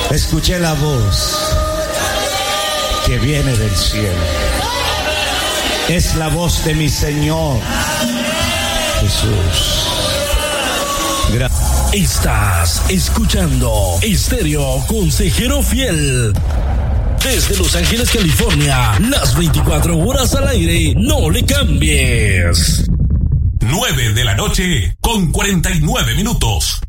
escuché la voz que viene del cielo. Es la voz de mi Señor Jesús. Estás escuchando Estéreo Consejero Fiel. Desde Los Ángeles, California, las 24 horas al aire, no le cambies. 9 de la noche con 49 minutos.